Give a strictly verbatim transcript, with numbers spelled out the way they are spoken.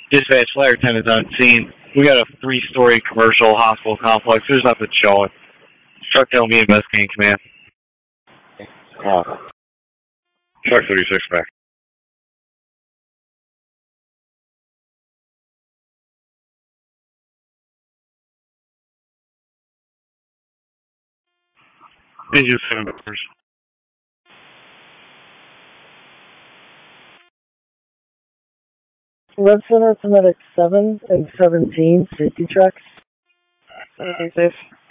Dispatch, Flyer ten is on scene. We got a three-story commercial hospital complex. There's nothing showing. Truck telling me investigating command. Uh, Truck thirty-six back. Engine seven doors. Red Center to Medic seven and seventeen, safety checks. Everything safe?